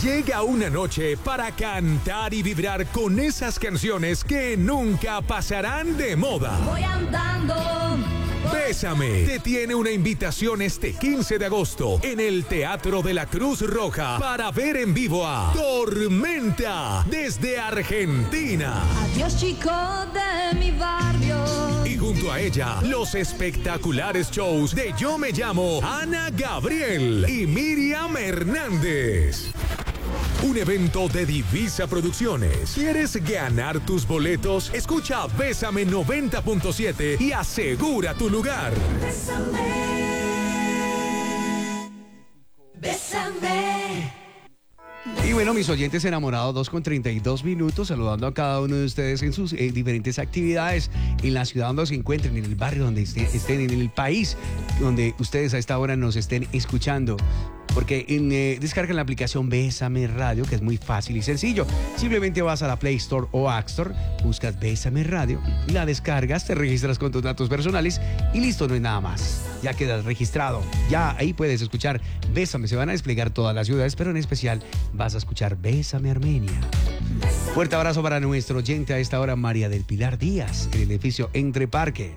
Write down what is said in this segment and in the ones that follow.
Llega una noche para cantar y vibrar con esas canciones que nunca pasarán de moda. Voy andando. Bésame te tiene una invitación este 15 de agosto en el Teatro de la Cruz Roja para ver en vivo a Tormenta desde Argentina. Adiós, chico de mi barrio. Y junto a ella, los espectaculares shows de Yo Me Llamo Ana Gabriel y Miriam Hernández. Un evento de Divisa Producciones. ¿Quieres ganar tus boletos? Escucha Bésame 90.7 y asegura tu lugar. Bésame. Bésame. Y bueno, mis oyentes enamorados, 2:32, saludando a cada uno de ustedes en sus diferentes actividades, en la ciudad donde se encuentren, en el barrio donde estén, en el país donde ustedes a esta hora nos estén escuchando. Porque descargan la aplicación Bésame Radio, que es muy fácil y sencillo. Simplemente vas a la Play Store o App Store, buscas Bésame Radio, la descargas, te registras con tus datos personales y listo, no es nada más. Ya quedas registrado. Ya ahí puedes escuchar Bésame. Se van a desplegar todas las ciudades, pero en especial vas a escuchar Bésame Armenia. Fuerte abrazo para nuestro oyente a esta hora, María del Pilar Díaz, en el edificio Entre Parques.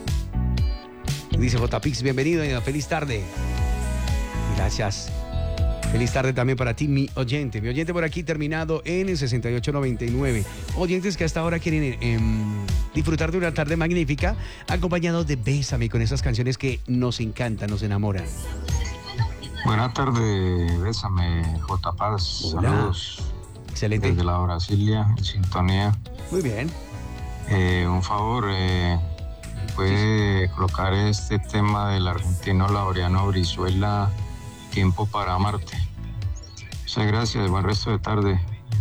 Dice JPix, bienvenido y feliz tarde. Gracias. Feliz tarde también para ti, mi oyente. Mi oyente por aquí terminado en el 6899. Oyentes que hasta ahora quieren disfrutar de una tarde magnífica, acompañados de Bésame, con esas canciones que nos encantan, nos enamoran. Buenas tardes, Bésame, J. Paz. Hola. Saludos. Excelente. Desde la Brasilia, en sintonía. Muy bien. Un favor, puede colocar este tema del argentino Laureano Brizuela, Tiempo para amarte. Muchas gracias, buen resto de tarde.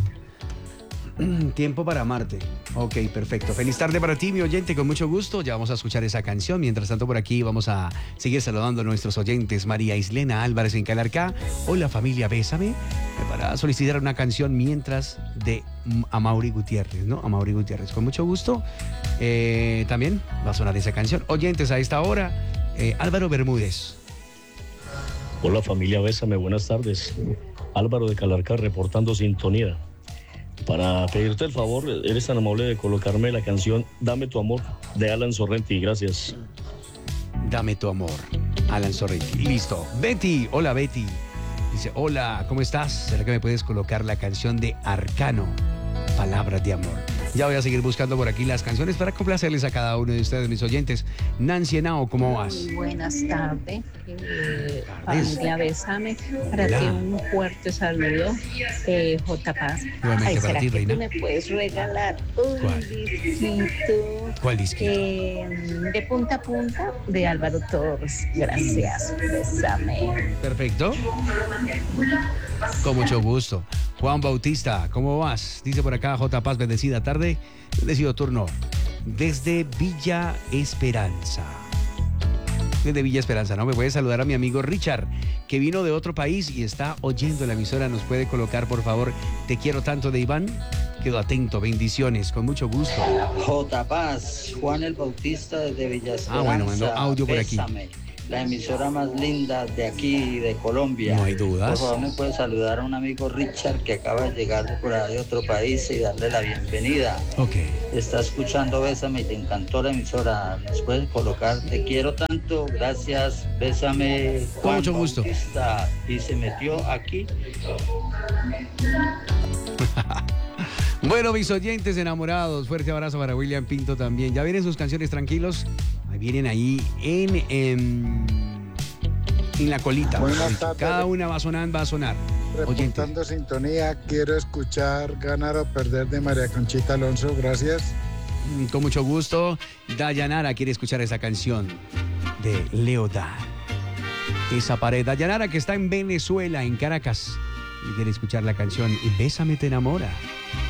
Tiempo para amarte. Ok, perfecto. Feliz tarde para ti, mi oyente, con mucho gusto. Ya vamos a escuchar esa canción. Mientras tanto, por aquí vamos a seguir saludando a nuestros oyentes. María Islena Álvarez en Calarcá. Hola, familia, Bésame. Para solicitar una canción mientras de Amaury Gutiérrez, ¿no? Amaury Gutiérrez, con mucho gusto. También va a sonar esa canción. Oyentes a esta hora, Álvaro Bermúdez. Hola familia Bésame, buenas tardes. Álvaro de Calarcá reportando sintonía. Para pedirte el favor, eres tan amable de colocarme la canción Dame tu amor de Alan Sorrenti, gracias. Dame tu amor, Alan Sorrenti. Y listo. Betty, hola Betty. Dice, hola, ¿cómo estás? ¿Será que me puedes colocar la canción de Arcano, Palabras de Amor? Ya voy a seguir buscando por aquí las canciones para complacerles a cada uno de ustedes, mis oyentes. Nancy Henao, ¿cómo vas? Muy buenas tardes, familia Bésame. Para Hola. ti un fuerte saludo, J. Paz. Igualmente para ¿será ti, que reina? tú me puedes regalar un ¿Cuál? disquito? ¿Cuál disquito? De punta a punta de Álvaro Torres. Gracias, Bésame. Perfecto. Con mucho gusto. Juan Bautista, ¿cómo vas? Dice por acá J. Paz, bendecida tarde, bendecido turno. Desde Villa Esperanza. Desde Villa Esperanza, ¿no? Me puede saludar a mi amigo Richard, que vino de otro país y está oyendo la emisora. ¿Nos puede colocar, por favor, Te quiero tanto de Iván? Quedo atento, bendiciones, con mucho gusto. J. Paz, Juan el Bautista desde Villa Esperanza. Bueno, mandó audio por aquí. Bésame, la emisora más linda de aquí, de Colombia. No hay dudas. Por favor, me puede saludar a un amigo Richard que acaba de llegar de por ahí de otro país y darle la bienvenida. Ok. Está escuchando Bésame y te encantó la emisora. ¿Nos puedes colocar Te quiero tanto? Gracias, Bésame. Con Juan mucho gusto. Bautista. Y se metió aquí. Bueno, mis oyentes enamorados, fuerte abrazo para William Pinto también. Ya vienen sus canciones tranquilos. Ahí vienen ahí en la colita. Buenas tardes. Cada una va a sonar. Oyentes. Reportando sintonía, quiero escuchar Ganar o Perder de María Conchita Alonso, gracias. Con mucho gusto. Dayanara quiere escuchar esa canción de Leodán. Esa pared. Dayanara, que está en Venezuela, en Caracas, y quiere escuchar la canción Y Bésame te enamora.